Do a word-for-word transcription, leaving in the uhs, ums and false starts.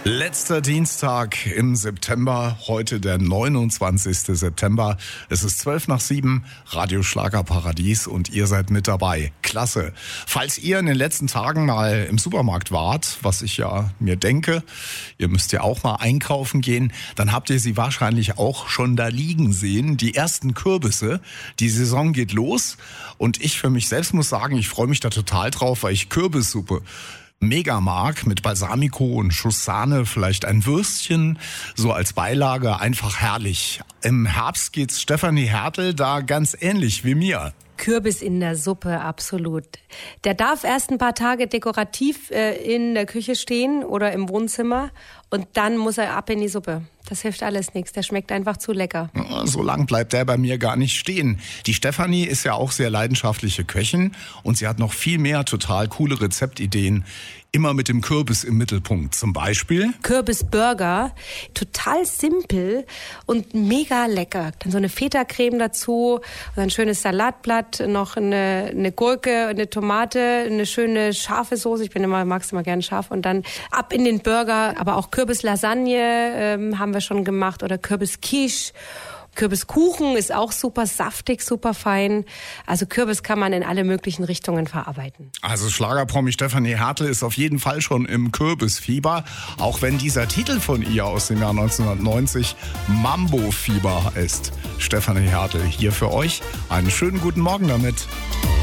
Letzter Dienstag im September, heute der neunundzwanzigster September. Es ist zwölf nach sieben, Radio Schlagerparadies und ihr seid mit dabei. Klasse. Falls ihr in den letzten Tagen mal im Supermarkt wart, was ich ja mir denke, ihr müsst ja auch mal einkaufen gehen, dann habt ihr sie wahrscheinlich auch schon da liegen sehen. Die ersten Kürbisse. Die Saison geht los und ich für mich selbst muss sagen, ich freue mich da total drauf, weil ich Kürbissuppe mega mag, mit Balsamico und Schuss Sahne, vielleicht ein Würstchen, so als Beilage, einfach herrlich. Im Herbst geht's Stefanie Hertel da ganz ähnlich wie mir. Kürbis in der Suppe, absolut. Der darf erst ein paar Tage dekorativ äh, in der Küche stehen oder im Wohnzimmer und dann muss er ab in die Suppe. Das hilft alles nichts, der schmeckt einfach zu lecker. So lang bleibt der bei mir gar nicht stehen. Die Stefanie ist ja auch sehr leidenschaftliche Köchin und sie hat noch viel mehr total coole Rezeptideen. Immer mit dem Kürbis im Mittelpunkt. Zum Beispiel Kürbisburger, total simpel und mega lecker. Dann so eine Feta-Creme dazu, ein schönes Salatblatt, noch eine, eine Gurke, eine Tomate, eine schöne scharfe Soße. Ich bin immer, mag's immer gerne scharf. Und dann ab in den Burger, aber auch Kürbislasagne ähm, haben wir schon gemacht oder Kürbisquiche. Kürbiskuchen ist auch super saftig, super fein. Also Kürbis kann man in alle möglichen Richtungen verarbeiten. Also Schlagerpromi Stefanie Hertel ist auf jeden Fall schon im Kürbisfieber, auch wenn dieser Titel von ihr aus dem Jahr neunzehnhundertneunzig Mambo-Fieber ist. Stefanie Hertel hier für euch. Einen schönen guten Morgen damit.